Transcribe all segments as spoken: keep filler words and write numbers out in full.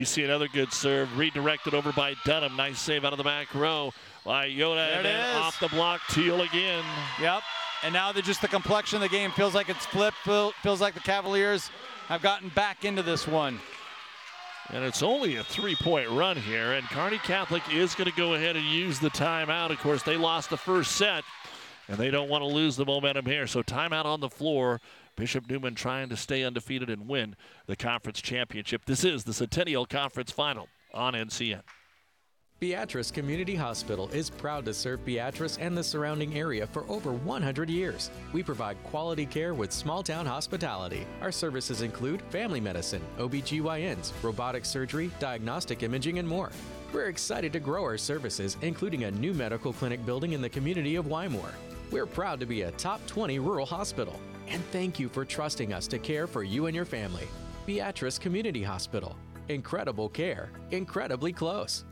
You see another good serve, redirected over by Dunham. Nice save out of the back row by Yoda. There and it then is. off the block, Teal again. Yep. And now they're just the complexion of the game feels like it's flipped. Feel, feels like the Cavaliers have gotten back into this one. And it's only a three-point run here, and Kearney Catholic is going to go ahead and use the timeout. Of course, they lost the first set, and they don't want to lose the momentum here. So timeout on the floor. Bishop Neumann trying to stay undefeated and win the conference championship. This is the Centennial Conference Final on N C N. Beatrice Community Hospital is proud to serve Beatrice and the surrounding area for over one hundred years. We provide quality care with small-town hospitality. Our services include family medicine, O B G Y Ns, robotic surgery, diagnostic imaging, and more. We're excited to grow our services, including a new medical clinic building in the community of Wymore. We're proud to be a top twenty rural hospital. And thank you for trusting us to care for you and your family. Beatrice Community Hospital. Incredible care, incredibly close.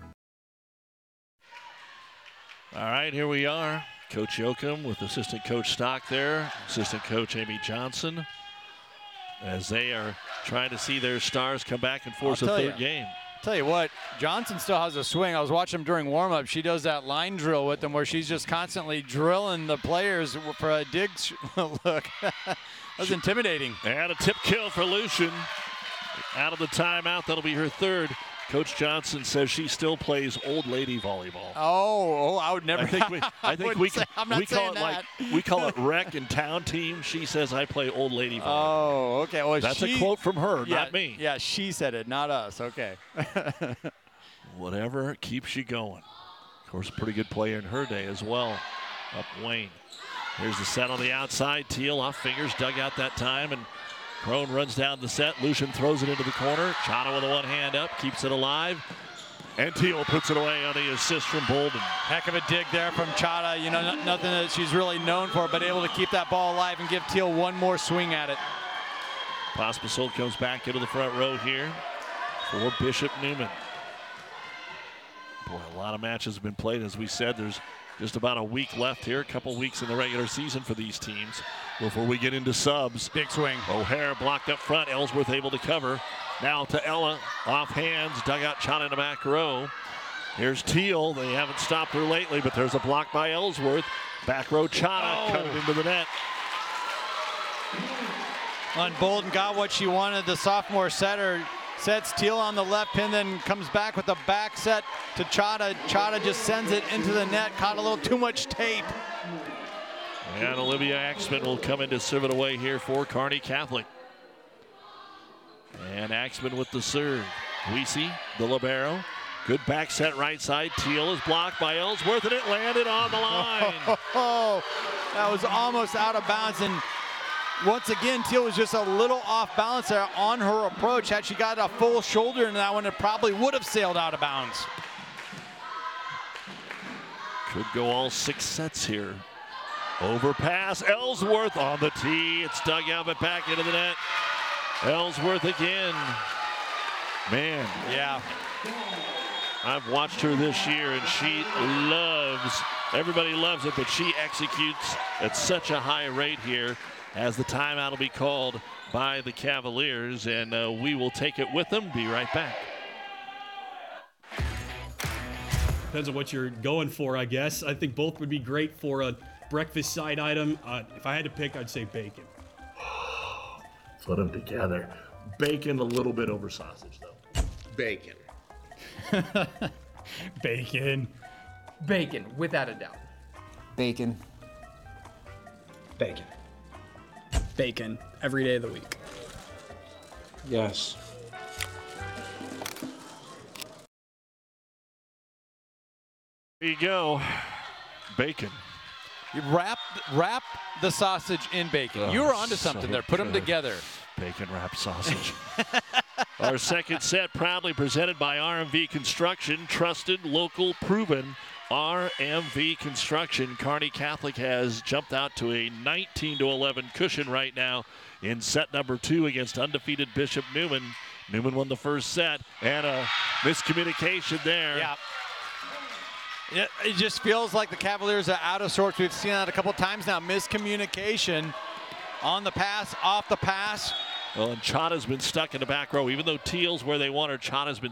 All right, here we are. Coach Yoakum with assistant coach Stock there, assistant coach Amy Johnson, as they are trying to see their stars come back and force a third you. game. Tell you what, Johnson still has a swing. I was watching him during warm-up. She does that line drill with them where she's just constantly drilling the players for a dig look. That was intimidating. And a tip kill for Lucian. Out of the timeout, that'll be her third. Coach Johnson says she still plays old lady volleyball. Oh, oh I would never. I think we, I think we, say, I'm not we call it that. like we call it rec and town team. She says I play old lady volleyball. Oh, okay. Well, that's she, a quote from her, yeah, not me. Yeah, she said it, not us. Okay. Whatever keeps you going. Of course, a pretty good player in her day as well. Up Wayne. Here's the set on the outside. Teal off fingers, dug out that time, and Crone runs down the set. Lucian throws it into the corner. Chata with a one hand up, keeps it alive. And Teal puts it away on the assist from Bolden. Heck of a dig there from Chata. You know, n nothing that she's really known for, but able to keep that ball alive and give Teal one more swing at it. Pospisil comes back into the front row here for Bishop Neumann. Boy, a lot of matches have been played. As we said, there's just about a week left here, a couple weeks in the regular season for these teams before we get into subs. Big swing. O'Hare blocked up front. Ellsworth able to cover. Now to Ella, off hands, dug out shot in the back row. Here's Teal. They haven't stopped her lately, but there's a block by Ellsworth. Back row Chata oh. coming into the net. And Bolden got what she wanted. The sophomore setter sets Teal on the left pin, then comes back with a back set to Chata. Chata just sends it into the net. Caught a little too much tape. And Olivia Axman will come in to serve it away here for Kearney Catholic. And Axman with the serve. Weesey, the libero. Good back set right side. Teal is blocked by Ellsworth, and it landed on the line. Oh, that was almost out of bounds. And once again, Teal was just a little off balance there on her approach. Had she got a full shoulder in that one, it probably would have sailed out of bounds. Could go all six sets here. Overpass, Ellsworth on the tee. It's dug out, but back into the net. Ellsworth again. Man, yeah. I've watched her this year, and she loves, everybody loves it, but she executes at such a high rate here as the timeout will be called by the Cavaliers, and uh, we will take it with them. Be right back. Depends on what you're going for, I guess. I think both would be great for a breakfast side item. Uh, if I had to pick, I'd say bacon. Put them together. Bacon a little bit over sausage, though. Bacon. Bacon. Bacon, without a doubt. Bacon. Bacon. Bacon, every day of the week. Yes. There you go. Bacon. You wrap, wrap the sausage in bacon. Oh, you were onto so something there. Put them good. together. Bacon wrapped sausage. Our second set proudly presented by R M V Construction. Trusted, local, proven R M V Construction. Kearney Catholic has jumped out to a nineteen to eleven cushion right now in set number two against undefeated Bishop Neumann. Neumann won the first set, and a miscommunication there. Yeah. It, it just feels like the Cavaliers are out of sorts. We've seen that a couple times now. Miscommunication on the pass, off the pass. Well, and Chata's been stuck in the back row. Even though Teal's where they want her, Chata's been